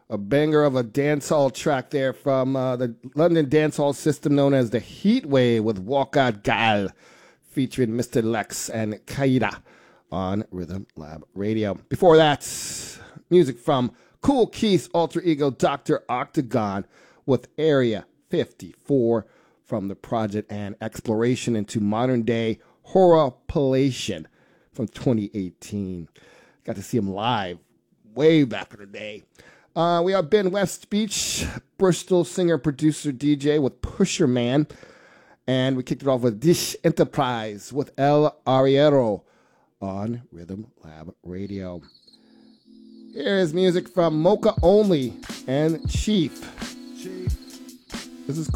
A banger of a dancehall track there from the London dancehall system known as the Heatwave with Walkout Gal featuring Mr. Lex and Kaida on Rhythm Lab Radio. Before that, music from Kool Keith's alter ego Dr. Octagon with Area 54 from the project and exploration into modern day horrorpalation from 2018. Got to see him live way back in the day. We have Ben West Beach, Bristol singer, producer, DJ with Pusher Man. And we kicked it off with Dish Enterprise with El Arriero on Rhythm Lab Radio. Here is music from Mocha Only and Chief. This is